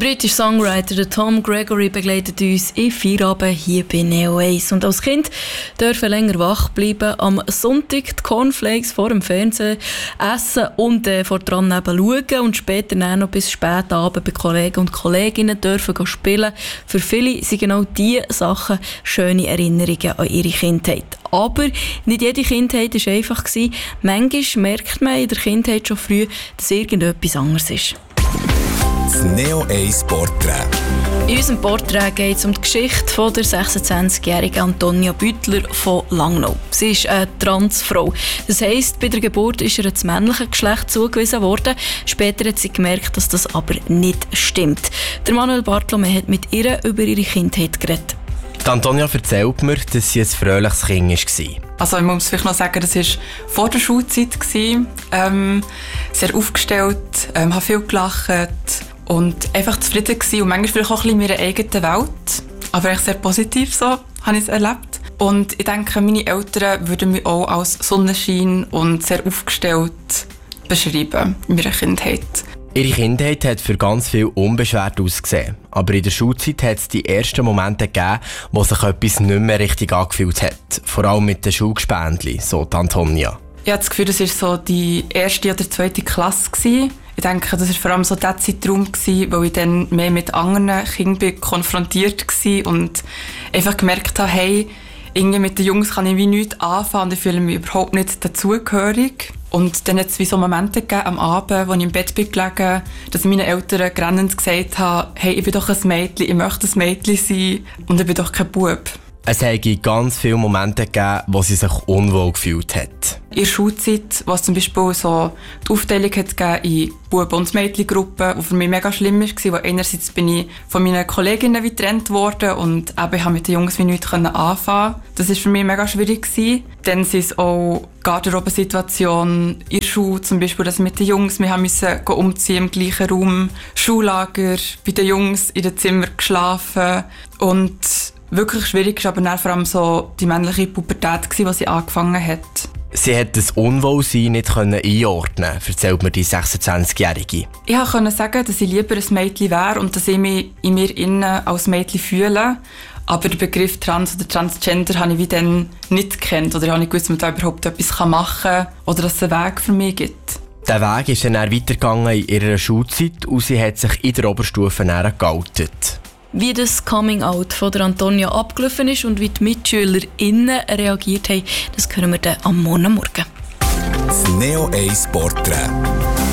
britische Songwriter Tom Gregory begleitet uns in Feierabend hier bei Neo 1. Und als Kind dürfen länger wach bleiben, am Sonntag die Cornflakes vor dem Fernsehen essen und vor dran neben schauen und später dann noch bis spät Abend bei Kollegen und Kolleginnen dürfen spielen. Für viele sind genau diese Sachen schöne Erinnerungen an ihre Kindheit. Aber nicht jede Kindheit war einfach. Manchmal merkt man in der Kindheit schon früh, dass irgendetwas anderes ist. Das Neo 1 Porträt. In unserem Porträt geht es um die Geschichte von der 26-jährigen Antonia Büttler von Langnau. Sie ist eine Transfrau. Das heisst, bei der Geburt ist ihr das männliche Geschlecht zugewiesen worden. Später hat sie gemerkt, dass das aber nicht stimmt. Der Manuel Bartolome hat mit ihr über ihre Kindheit geredet. Die Antonia erzählt mir, dass sie ein fröhliches Kind war. Also ich muss vielleicht noch sagen, das war vor der Schulzeit. Sehr aufgestellt, habe viel gelacht und einfach zufrieden gewesen und manchmal vielleicht auch ein bisschen in meiner eigenen Welt. Aber echt sehr positiv so, habe ich es erlebt. Und ich denke, meine Eltern würden mich auch als Sonnenschein und sehr aufgestellt beschreiben in meiner Kindheit. Ihre Kindheit hat für ganz viel unbeschwert ausgesehen. Aber in der Schulzeit hat es die ersten Momente gegeben, wo sich etwas nicht mehr richtig angefühlt hat. Vor allem mit den Schulgespendli, so die Antonia. Ich habe das Gefühl, das war so die 1. oder 2. Klasse gewesen. Ich denke, das war vor allem so der Zeitraum, weil ich dann mehr mit anderen Kindern konfrontiert war und einfach gemerkt habe, hey, irgendwie mit den Jungs kann ich wie nichts anfangen und ich fühle mich überhaupt nicht dazugehörig. Und dann hat es wie so Momente gegeben am Abend, wo ich im Bett bin gelegen, dass ich meinen Eltern grennend gesagt habe, hey, ich bin doch ein Mädchen, ich möchte ein Mädchen sein und ich bin doch kein Bub. Es habe ganz viele Momente gegeben, wo sie sich unwohl gefühlt hat. In der Schulzeit, wo es zum Beispiel so die Aufteilung hat gegeben in Buben- und Mädchengruppen, die für mich mega schlimm war, weil einerseits bin ich von meinen Kolleginnen getrennt worden und eben, ich konnte mit den Jungs nichts anfangen. Das war für mich mega schwierig gewesen. Dann sind es auch Garderobensituationen in der Schule, zum Beispiel, dass mit den Jungs, wir mussten umziehen im gleichen Raum, Schullager, bei den Jungs in den Zimmern geschlafen und wirklich schwierig war aber dann vor allem so die männliche Pubertät, die sie angefangen hat. Sie hat das Unwohlsein nicht einordnen, erzählt mir die 26-Jährige. Ich konnte sagen, dass ich lieber ein Mädchen wäre und dass ich mich in mir innen als Mädchen fühle. Aber den Begriff Trans oder Transgender habe ich wie dann nicht gekannt. Oder ich habe nicht gewusst, ob man da überhaupt etwas machen kann oder dass es einen Weg für mich gibt. Der Weg ist dann weitergegangen in ihrer Schulzeit und sie hat sich in der Oberstufe geoutet. Wie das Coming-out von der Antonia abgelaufen ist und wie die MitschülerInnen reagiert haben, das hören wir dann am Morgen. Das Neo 1 Porträt.